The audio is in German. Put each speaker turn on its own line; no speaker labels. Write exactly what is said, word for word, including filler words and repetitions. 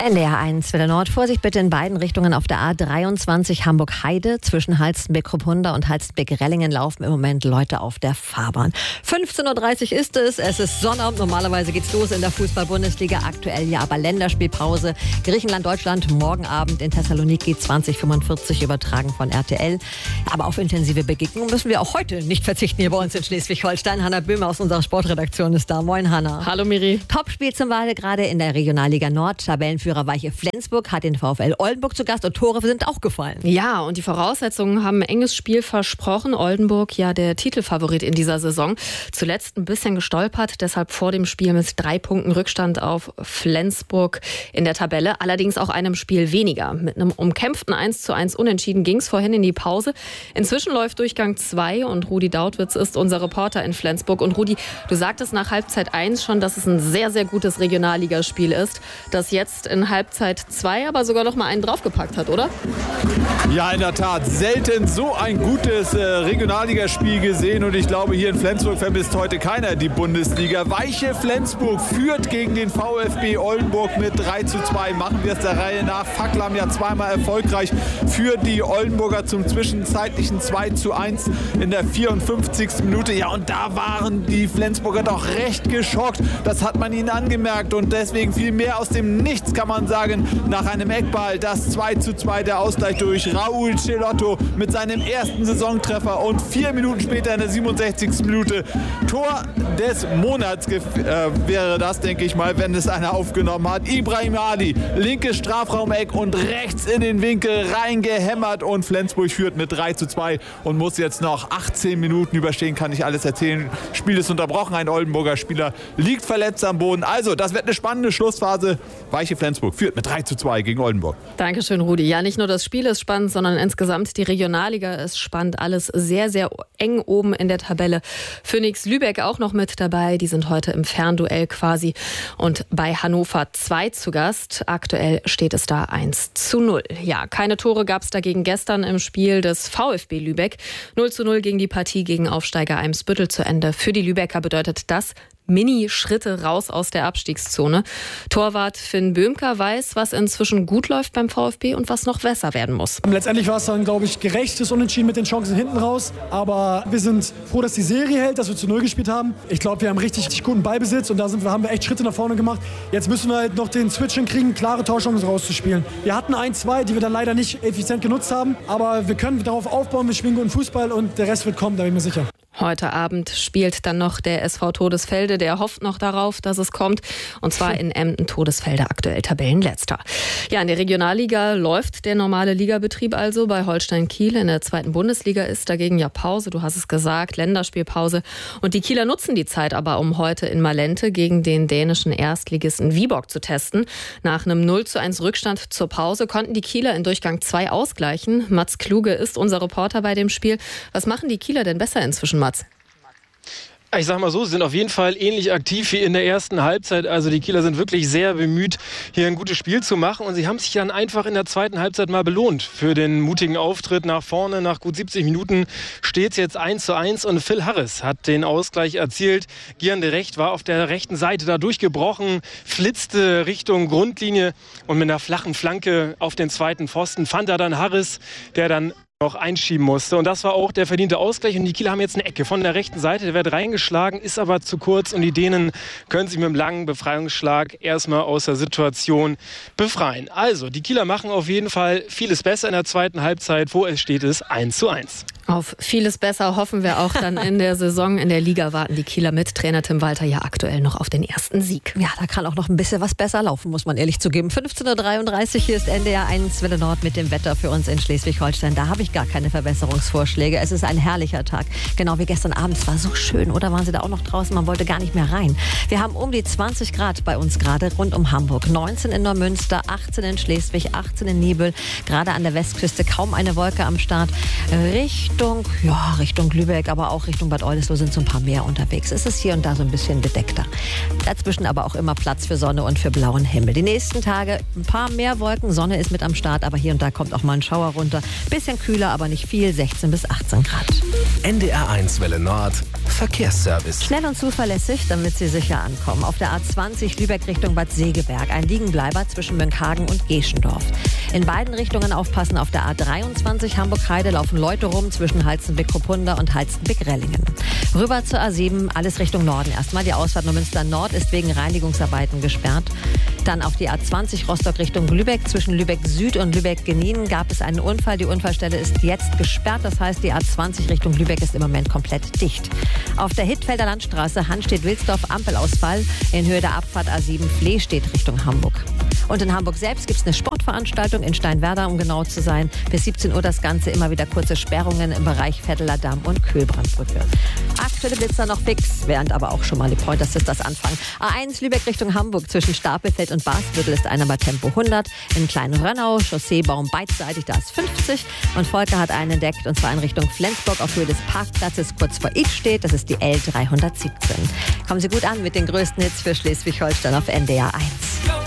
N D R eins Welle Nord. Vorsicht bitte in beiden Richtungen auf der A dreiundzwanzig Hamburg-Heide. Zwischen Halstenbeck-Kruppunda und Halstenbeck-Rellingen laufen im Moment Leute auf der Fahrbahn. fünfzehn Uhr dreißig ist es. Es ist Sonnabend. Normalerweise geht's los in der Fußball-Bundesliga. Aktuell ja aber Länderspielpause. Griechenland, Deutschland morgen Abend in Thessaloniki zwanzig fünfundvierzig übertragen von R T L. Aber auf intensive Begegnungen müssen wir auch heute nicht verzichten hier bei uns in Schleswig-Holstein. Hanna Böhmer aus unserer Sportredaktion ist da. Moin Hanna.
Hallo Miri.
Topspiel zum Wahl gerade in der Regionalliga Nord. Tabellenführer Weiche Flensburg hat den VfL Oldenburg zu Gast und Tore sind auch gefallen.
Ja, und die Voraussetzungen haben ein enges Spiel versprochen. Oldenburg ja der Titelfavorit in dieser Saison. Zuletzt ein bisschen gestolpert, deshalb vor dem Spiel mit drei Punkten Rückstand auf Flensburg in der Tabelle. Allerdings auch einem Spiel weniger. Mit einem umkämpften eins zu eins Unentschieden ging es vorhin in die Pause. Inzwischen läuft Durchgang zwei und Rudi Dautwitz ist unser Reporter in Flensburg. Und Rudi, du sagtest nach Halbzeit eins schon, dass es ein sehr, sehr gutes Regionalligaspiel ist, das jetzt in Halbzeit zwei aber sogar noch mal einen draufgepackt hat, oder?
Ja, in der Tat. Selten so ein gutes äh, Regionalligaspiel gesehen. Und ich glaube, hier in Flensburg vermisst heute keiner die Bundesliga. Weiche Flensburg führt gegen den VfB Oldenburg mit drei zu zwei. Machen wir es der Reihe nach. Facklam ja zweimal erfolgreich für die Oldenburger zum zwischenzeitlichen zwei zu eins in der vierundfünfzigsten Minute. Ja, und da waren die Flensburger doch recht geschockt. Das hat man ihnen angemerkt. Und deswegen viel mehr aus dem Nichts, kann man sagen, nach einem Eckball. Das zwei zu zwei, der Ausgleich durch Raúl Celotto mit seinem ersten Saisontreffer. Und vier Minuten später in der siebenundsechzigsten Minute Tor des Monats äh, wäre das, denke ich mal, wenn es einer aufgenommen hat. Ibrahim Ali, linkes Strafraumeck und rechts in den Winkel reingehämmert. Und Flensburg führt mit drei zu zwei und muss jetzt noch achtzehn Minuten überstehen. Kann ich alles erzählen. Spiel ist unterbrochen. Ein Oldenburger Spieler liegt verletzt am Boden. Also, das wird eine spannende Schlussphase. Weiche Flensburg führt mit drei zu zwei gegen Oldenburg.
Dankeschön, Rudi. Ja, nicht nur das Spiel ist spannend, sondern insgesamt die Regionalliga ist spannend. Alles sehr, sehr eng oben in der Tabelle. Phoenix Lübeck auch noch mit dabei. Die sind heute im Fernduell quasi und bei Hannover zwei zu Gast. Aktuell steht es da eins zu null. Ja, keine Tore gab es dagegen gestern im Spiel des VfB Lübeck. null zu null ging die Partie gegen Aufsteiger Eimsbüttel zu Ende. Für die Lübecker bedeutet das Mini-Schritte raus aus der Abstiegszone. Torwart Finn Böhmker weiß, was inzwischen gut läuft beim VfB und was noch besser werden muss.
Letztendlich war es dann, glaube ich, gerechtes Unentschieden mit den Chancen hinten raus. Aber wir sind froh, dass die Serie hält, dass wir zu Null gespielt haben. Ich glaube, wir haben richtig, richtig guten Ballbesitz und da sind wir, haben wir echt Schritte nach vorne gemacht. Jetzt müssen wir halt noch den Switch hinkriegen, klare Torchancen rauszuspielen. Wir hatten ein, zwei, die wir dann leider nicht effizient genutzt haben. Aber wir können darauf aufbauen, wir spielen guten Fußball und der Rest wird kommen, da bin ich mir sicher.
Heute Abend spielt dann noch der S V Todesfelde. Der hofft noch darauf, dass es kommt. Und zwar in Emden. Todesfelde aktuell Tabellenletzter. Ja, in der Regionalliga läuft der normale Ligabetrieb also. Bei Holstein Kiel in der zweiten Bundesliga ist dagegen ja Pause. Du hast es gesagt, Länderspielpause. Und die Kieler nutzen die Zeit aber, um heute in Malente gegen den dänischen Erstligisten Viborg zu testen. Nach einem null zu eins Rückstand zur Pause konnten die Kieler in Durchgang zwei ausgleichen. Mats Kluge ist unser Reporter bei dem Spiel. Was machen die Kieler denn besser inzwischen, Mats?
Ich sag mal so, sie sind auf jeden Fall ähnlich aktiv wie in der ersten Halbzeit. Also die Kieler sind wirklich sehr bemüht, hier ein gutes Spiel zu machen. Und sie haben sich dann einfach in der zweiten Halbzeit mal belohnt für den mutigen Auftritt nach vorne. Nach gut siebzig Minuten steht es jetzt eins zu eins und Phil Harris hat den Ausgleich erzielt. Gian de Recht war auf der rechten Seite da durchgebrochen, flitzte Richtung Grundlinie und mit einer flachen Flanke auf den zweiten Pfosten fand er dann Harris, der dann noch einschieben musste. Und das war auch der verdiente Ausgleich. Und die Kieler haben jetzt eine Ecke von der rechten Seite. Der wird reingeschlagen, ist aber zu kurz. Und die Dänen können sich mit einem langen Befreiungsschlag erstmal aus der Situation befreien. Also, die Kieler machen auf jeden Fall vieles besser in der zweiten Halbzeit. Wo es steht, ist eins zu eins.
Auf vieles besser hoffen wir auch dann in der Saison. In der Liga warten die Kieler mit Trainer Tim Walter ja aktuell noch auf den ersten Sieg.
Ja, da kann auch noch ein bisschen was besser laufen, muss man ehrlich zugeben. fünfzehn Uhr dreiunddreißig, hier ist N D R eins Welle Nord mit dem Wetter für uns in Schleswig-Holstein. Da habe ich gar keine Verbesserungsvorschläge. Es ist ein herrlicher Tag. Genau wie gestern Abend. Es war so schön, oder waren Sie da auch noch draußen? Man wollte gar nicht mehr rein. Wir haben um die zwanzig Grad bei uns gerade rund um Hamburg. neunzehn in Neumünster, achtzehn in Schleswig, achtzehn in Nibel. Gerade an der Westküste kaum eine Wolke am Start. Richtung Richtung, ja, Richtung Lübeck, aber auch Richtung Bad Oldesloe sind so ein paar mehr unterwegs. Es ist hier und da so ein bisschen bedeckter. Dazwischen aber auch immer Platz für Sonne und für blauen Himmel. Die nächsten Tage ein paar mehr Wolken, Sonne ist mit am Start, aber hier und da kommt auch mal ein Schauer runter. Bisschen kühl. kühler, aber nicht viel, sechzehn bis achtzehn Grad.
N D R eins Welle Nord, Verkehrsservice.
Schnell und zuverlässig, damit Sie sicher ankommen. Auf der A zwanzig Lübeck Richtung Bad Segeberg. Ein Liegenbleiber zwischen Münkhagen und Geschendorf. In beiden Richtungen aufpassen. Auf der A dreiundzwanzig Hamburg-Heide laufen Leute rum zwischen Halstenbeck-Ruppunda und Halstenbeck-Rellingen. Rüber zur A sieben, alles Richtung Norden. Erstmal die Ausfahrt Neumünster Nord ist wegen Reinigungsarbeiten gesperrt. Dann auf die A zwanzig Rostock Richtung Lübeck. Zwischen Lübeck Süd und Lübeck-Genien gab es einen Unfall. Die Unfallstelle ist jetzt gesperrt. Das heißt, die A zwanzig Richtung Lübeck ist im Moment komplett dicht. Auf der Hittfelder Landstraße Hanstedt-Wilsdorf Ampelausfall. In Höhe der Abfahrt A sieben Flehstedt Richtung Hamburg. Und in Hamburg selbst gibt es eine Sportveranstaltung in Steinwerder, um genau zu sein. Bis siebzehn Uhr das Ganze, immer wieder kurze Sperrungen im Bereich Vetteler Damm und Köhlbrandbrücke. Aktuelle Blitzer noch fix, während aber auch schon mal die Pointers das anfangen. A eins Lübeck Richtung Hamburg zwischen Stapelfeld und Bastviertel ist einer bei Tempo hundert. In Klein-Rönnau, Chausseebaum beidseitig, da ist fünfzig. Und Volker hat einen entdeckt, und zwar in Richtung Flensburg auf Höhe des Parkplatzes kurz vor Idstedt. Das ist die L dreihundertsiebzehn. Kommen Sie gut an mit den größten Hits für Schleswig-Holstein auf N D R eins.